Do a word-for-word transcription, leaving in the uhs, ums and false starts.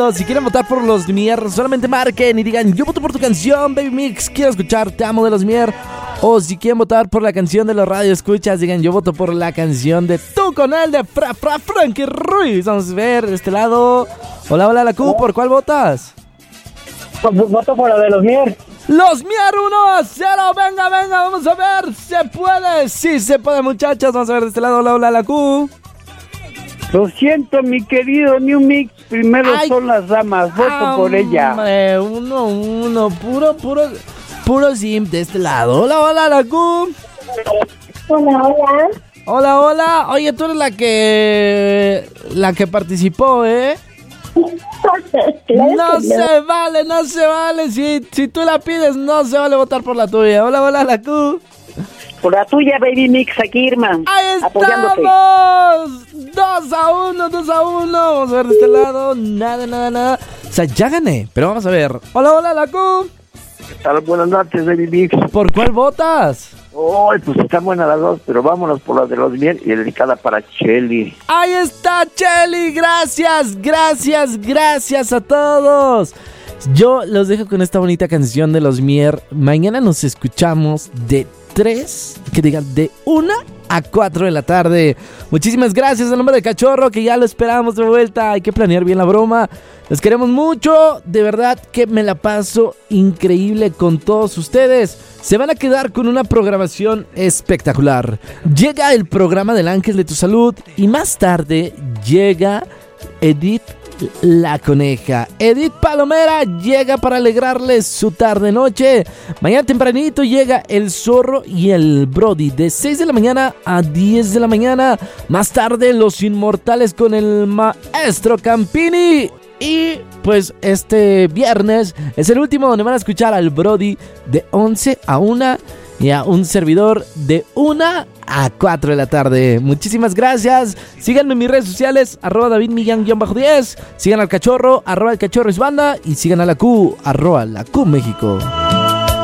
Si quieren votar por Los Mier, solamente marquen y digan: yo voto por tu canción, Baby Mix, quiero escuchar Te Amo de Los Mier. O si quieren votar por la canción de los Radio Escuchas, digan: yo voto por la canción de Tú con él de Fra Fra Frankie Ruiz. Vamos a ver de este lado. Hola, hola, la Q, ¿por cuál votas? Voto por la de Los Mier. Los Mier uno a cero, venga, venga, vamos a ver, ¿se puede? Sí, se puede, muchachas, vamos a ver de este lado. Hola, hola, la Q. Lo siento, mi querido New Mix, primero Ay, son las damas, voto ah, por ella. Hombre, uno, uno, puro, puro, puro simp de este lado. Hola, hola, la Q. Hola, hola. Hola, hola, oye, tú eres la que, la que participó, ¿eh? Claro no, no se vale, no se vale, si, si tú la pides, no se vale votar por la tuya. Hola, hola, la Q. Por la tuya, Baby Mix, aquí, Irma. ¡Ahí estamos! Apoyándote. Dos a uno, dos a uno. Vamos a ver de este lado. Nada, nada, nada. O sea, ya gané, pero vamos a ver. Hola, hola, la Q. ¿Qué tal? Buenas noches, Baby Mix. ¿Por cuál votas? Oh, pues están buenas las dos, pero vámonos por la de Los Mier y dedicada para Chelly. ¡Ahí está, Chelly! Gracias, gracias, gracias a todos. Yo los dejo con esta bonita canción de Los Mier. Mañana nos escuchamos de tres, que digan de una a cuatro de la tarde. Muchísimas gracias en nombre de Cachorro, que ya lo esperamos de vuelta. Hay que planear bien la broma. Los queremos mucho, de verdad que me la paso increíble con todos ustedes. Se van a quedar con una programación espectacular. Llega el programa del Ángel de tu Salud y más tarde llega Edith la Coneja. Edith Palomera llega para alegrarles su tarde noche. Mañana tempranito llega el Zorro y el Brody de seis de la mañana a diez de la mañana. Más tarde Los Inmortales con el Maestro Campini. Y pues este viernes es el último donde van a escuchar al Brody de once a una y a un servidor de una a cuatro de la tarde. Muchísimas gracias. Síganme en mis redes sociales, arroba David Millán diez. Sigan al Cachorro, arroba el Cachorro es banda. Y sigan a la Q, arroba la Q México.